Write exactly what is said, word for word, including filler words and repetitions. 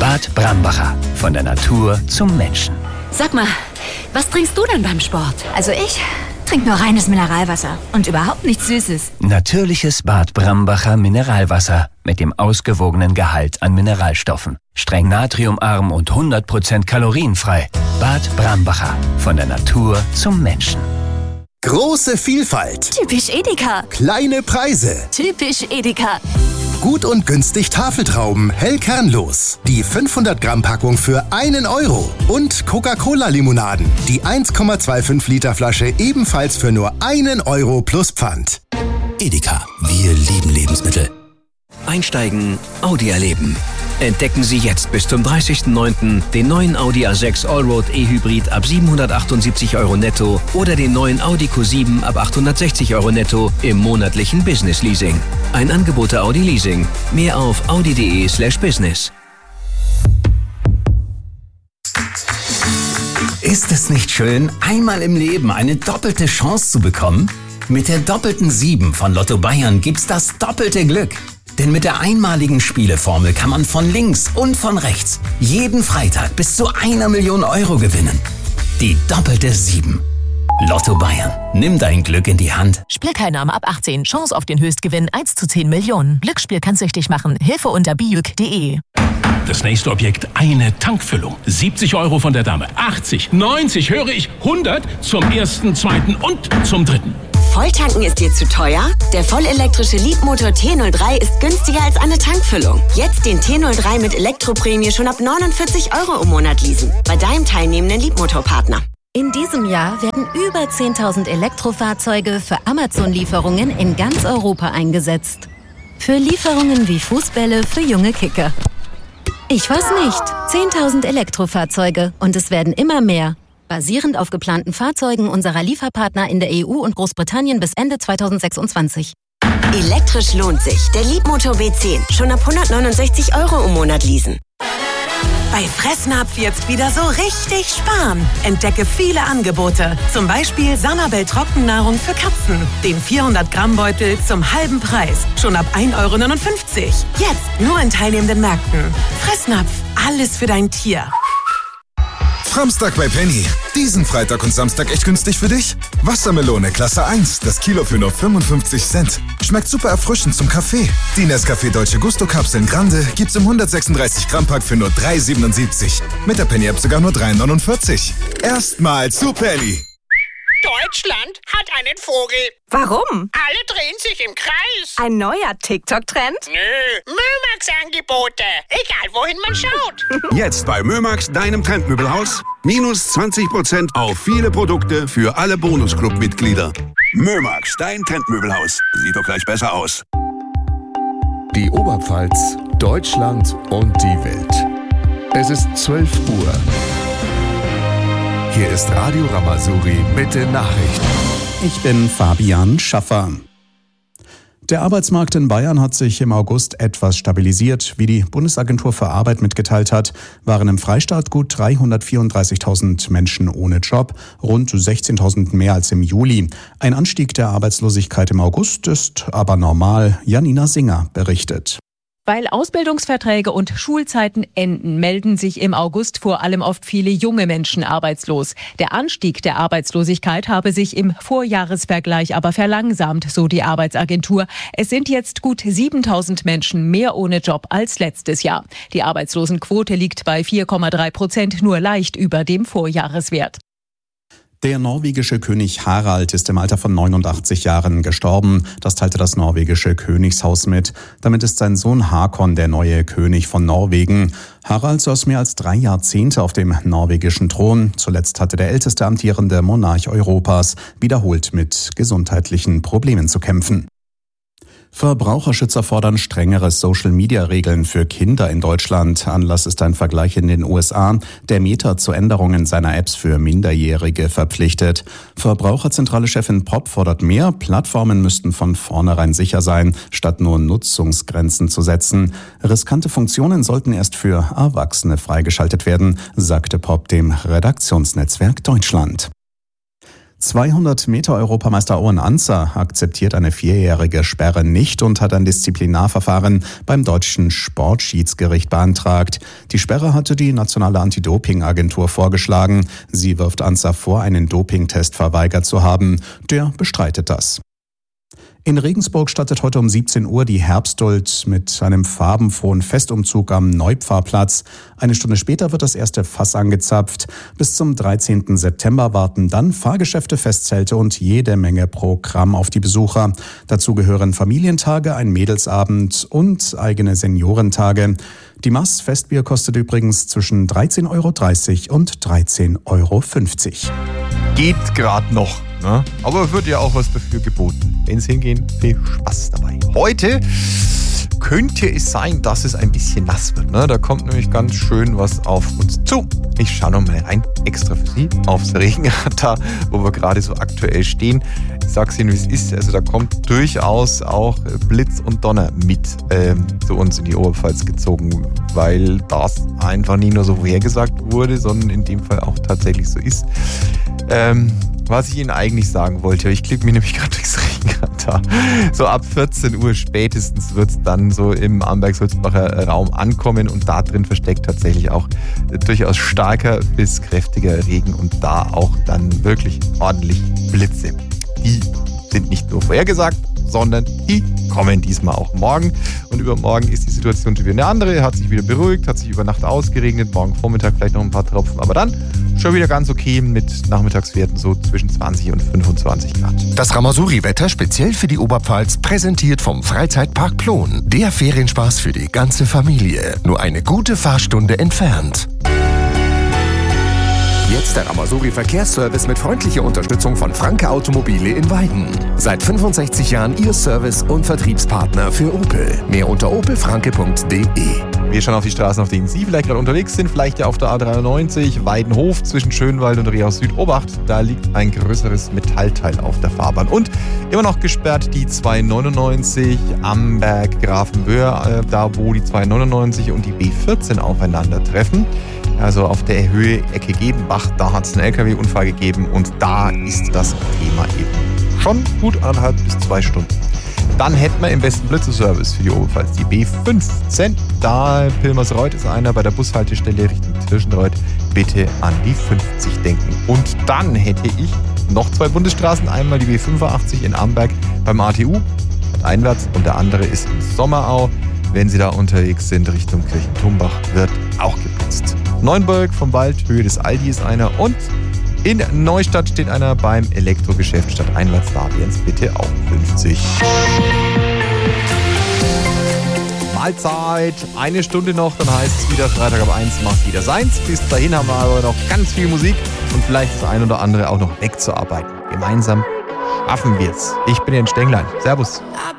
Bad Brambacher. Von der Natur zum Menschen. Sag mal, was trinkst du denn beim Sport? Also ich trinke nur reines Mineralwasser und überhaupt nichts Süßes. Natürliches Bad Brambacher Mineralwasser mit dem ausgewogenen Gehalt an Mineralstoffen. Streng natriumarm und hundert Prozent kalorienfrei. Bad Brambacher. Von der Natur zum Menschen. Große Vielfalt. Typisch Edeka. Kleine Preise. Typisch Edeka. Gut und günstig Tafeltrauben, hell kernlos. Die fünfhundert Gramm Packung für einen Euro. Und Coca-Cola-Limonaden. Die eins Komma fünfundzwanzig Liter Flasche ebenfalls für nur einen Euro plus Pfand. Edeka, wir lieben Lebensmittel. Einsteigen, Audi erleben. Entdecken Sie jetzt bis zum dreißigsten neunten den neuen Audi A sechs Allroad E-Hybrid ab siebenhundertachtundsiebzig Euro netto oder den neuen Audi Q sieben ab achthundertsechzig Euro netto im monatlichen Business Leasing. Ein Angebot der Audi Leasing. Mehr auf audi.de slash business. Ist es nicht schön, einmal im Leben eine doppelte Chance zu bekommen? Mit der doppelten sieben von Lotto Bayern gibt's das doppelte Glück. Denn mit der einmaligen Spieleformel kann man von links und von rechts jeden Freitag bis zu einer Million Euro gewinnen. Die doppelte sieben. Lotto Bayern. Nimm dein Glück in die Hand. Spielteilnahme ab achtzehn. Chance auf den Höchstgewinn eins zu zehn Millionen. Glücksspiel kann süchtig machen. Hilfe unter bijuk punkt de. Das nächste Objekt, eine Tankfüllung. siebzig Euro von der Dame. achtzig, neunzig, höre ich, hundert zum ersten, zweiten und zum dritten. Volltanken ist dir zu teuer? Der vollelektrische Leapmotor T null drei ist günstiger als eine Tankfüllung. Jetzt den T null drei mit Elektroprämie schon ab neunundvierzig Euro im Monat leasen. Bei deinem teilnehmenden Leapmotor-Partner. In diesem Jahr werden über zehntausend Elektrofahrzeuge für Amazon-Lieferungen in ganz Europa eingesetzt. Für Lieferungen wie Fußbälle für junge Kicker. Ich weiß nicht. zehntausend Elektrofahrzeuge und es werden immer mehr. Basierend auf geplanten Fahrzeugen unserer Lieferpartner in der E U und Großbritannien bis Ende zweitausendsechsundzwanzig. Elektrisch lohnt sich. Der Leapmotor B zehn. Schon ab hundertneunundsechzig Euro im Monat leasen. Bei Fressnapf jetzt wieder so richtig sparen. Entdecke viele Angebote. Zum Beispiel Sanabel Trockennahrung für Katzen. Den vierhundert Gramm Beutel zum halben Preis. Schon ab ein Euro neunundfünfzig. Jetzt nur in teilnehmenden Märkten. Fressnapf. Alles für dein Tier. Framstag bei Penny. Diesen Freitag und Samstag echt günstig für dich? Wassermelone Klasse eins, das Kilo für nur fünfundfünfzig Cent. Schmeckt super erfrischend zum Kaffee. Die Nescafé Dolce Gusto Kapseln Grande gibt's im hundertsechsunddreißig Gramm Pack für nur drei siebenundsiebzig. Mit der Penny App sogar nur drei neunundvierzig. Erstmal zu Penny. Deutschland hat einen Vogel. Warum? Alle drehen sich im Kreis. Ein neuer TikTok-Trend? Nö, Mömax-Angebote. Egal, wohin man schaut. Jetzt bei Mömax, deinem Trendmöbelhaus. Minus zwanzig Prozent auf viele Produkte für alle Bonusclub-Mitglieder. Mömax, dein Trendmöbelhaus. Sieht doch gleich besser aus. Die Oberpfalz, Deutschland und die Welt. Es ist zwölf Uhr. Hier ist Radio Ramazuri mit den Nachrichten. Ich bin Fabian Schaffer. Der Arbeitsmarkt in Bayern hat sich im August etwas stabilisiert. Wie die Bundesagentur für Arbeit mitgeteilt hat, waren im Freistaat gut dreihundertvierunddreißigtausend Menschen ohne Job, rund sechzehntausend mehr als im Juli. Ein Anstieg der Arbeitslosigkeit im August ist aber normal. Janina Singer berichtet. Weil Ausbildungsverträge und Schulzeiten enden, melden sich im August vor allem oft viele junge Menschen arbeitslos. Der Anstieg der Arbeitslosigkeit habe sich im Vorjahresvergleich aber verlangsamt, so die Arbeitsagentur. Es sind jetzt gut siebentausend Menschen mehr ohne Job als letztes Jahr. Die Arbeitslosenquote liegt bei vier Komma drei Prozent, nur leicht über dem Vorjahreswert. Der norwegische König Harald ist im Alter von neunundachtzig Jahren gestorben. Das teilte das norwegische Königshaus mit. Damit ist sein Sohn Hakon der neue König von Norwegen. Harald saß mehr als drei Jahrzehnte auf dem norwegischen Thron. Zuletzt hatte der älteste amtierende Monarch Europas wiederholt mit gesundheitlichen Problemen zu kämpfen. Verbraucherschützer fordern strengere Social-Media-Regeln für Kinder in Deutschland. Anlass ist ein Vergleich in den U S A, der Meta zu Änderungen seiner Apps für Minderjährige verpflichtet. Verbraucherzentrale Chefin Popp fordert mehr. Plattformen müssten von vornherein sicher sein, statt nur Nutzungsgrenzen zu setzen. Riskante Funktionen sollten erst für Erwachsene freigeschaltet werden, sagte Popp dem Redaktionsnetzwerk Deutschland. zweihundert Meter Europameister Owen Ancer akzeptiert eine vierjährige Sperre nicht und hat ein Disziplinarverfahren beim deutschen Sportschiedsgericht beantragt. Die Sperre hatte die nationale Anti-Doping-Agentur vorgeschlagen. Sie wirft Ancer vor, einen Dopingtest verweigert zu haben. Der bestreitet das. In Regensburg startet heute um siebzehn Uhr die Herbstduld mit einem farbenfrohen Festumzug am Neupfarrplatz. Eine Stunde später wird das erste Fass angezapft. Bis zum dreizehnten September warten dann Fahrgeschäfte, Festzelte und jede Menge Programm auf die Besucher. Dazu gehören Familientage, ein Mädelsabend und eigene Seniorentage. Die Maß Festbier kostet übrigens zwischen dreizehn Euro dreißig und dreizehn Euro fünfzig. Geht gerade noch, ne? Aber wird ja auch was dafür geboten. Wenn Sie hingehen, viel Spaß dabei. Heute könnte es sein, dass es ein bisschen nass wird, ne? Da kommt nämlich ganz schön was auf uns zu. Ich schaue noch mal rein, extra für Sie, aufs Regenradar, wo wir gerade so aktuell stehen. Ich sag's Ihnen, wie es ist. Also da kommt durchaus auch Blitz und Donner mit ähm, zu uns in die Oberpfalz gezogen, weil das einfach nicht nur so vorhergesagt wurde, sondern in dem Fall auch tatsächlich so ist. Ähm, was ich Ihnen eigentlich sagen wollte, ich klicke mich nämlich gerade durchs Regenradar. So ab vierzehn Uhr spätestens wird es dann so im Amberg-Sulzbacher Raum ankommen und da drin versteckt tatsächlich auch durchaus starker bis kräftiger Regen und da auch dann wirklich ordentlich Blitze. Die sind nicht nur vorhergesagt, sondern die kommen diesmal auch morgen. Und übermorgen ist die Situation schon wieder eine andere, hat sich wieder beruhigt, hat sich über Nacht ausgeregnet, morgen Vormittag vielleicht noch ein paar Tropfen, aber dann schon wieder ganz okay mit Nachmittagswerten so zwischen zwanzig und fünfundzwanzig Grad. Das Ramasuri-Wetter speziell für die Oberpfalz, präsentiert vom Freizeitpark Plon. Der Ferienspaß für die ganze Familie. Nur eine gute Fahrstunde entfernt. Jetzt der Ramasuri Verkehrsservice mit freundlicher Unterstützung von Franke Automobile in Weiden. Seit fünfundsechzig Jahren Ihr Service- und Vertriebspartner für Opel. Mehr unter opel franke punkt de. Wir schauen auf die Straßen, auf denen Sie vielleicht gerade unterwegs sind. Vielleicht ja auf der A dreiundneunzig, Weidenhof zwischen Schönwald und Rehaus Süd. Obacht, da liegt ein größeres Metallteil auf der Fahrbahn. Und immer noch gesperrt die zweihundertneunundneunzig Amberg-Grafenwöhr, da wo die zweihundertneunundneunzig und die B vierzehn aufeinandertreffen. Also auf der Höhe Ecke Gedenbach, da hat es einen L K W-Unfall gegeben und da ist das Thema eben schon gut anderthalb bis zwei Stunden. Dann hätten wir im besten Blitzer-Service für die Oberpfalz die B fünfzehn. Da Pilmersreuth ist einer bei der Bushaltestelle Richtung Tirschenreuth. Bitte an die fünfzig denken. Und dann hätte ich noch zwei Bundesstraßen. Einmal die B fünfundachtzig in Amberg beim A T U einwärts und der andere ist in Sommerau. Wenn Sie da unterwegs sind Richtung Kirchentumbach, wird auch geblitzt. Neuenburg vom Wald, Höhe des Aldi ist einer und in Neustadt steht einer beim Elektrogeschäft statt einwärts. Da wären es bitte auch fünfzig. Mahlzeit, eine Stunde noch, dann heißt es wieder Freitag ab eins, macht jeder seins. Bis dahin haben wir aber noch ganz viel Musik und vielleicht das ein oder andere auch noch wegzuarbeiten. Gemeinsam schaffen wir es. Ich bin Jens Stenglein. Servus.